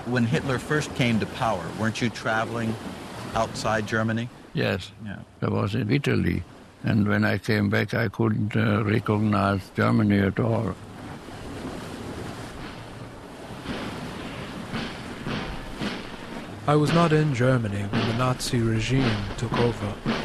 When Hitler first came to power, weren't you traveling outside Germany? Yes, Yeah. I was in Italy. And when I came back, I couldn't recognize Germany at all. I was not in Germany when the Nazi regime took over.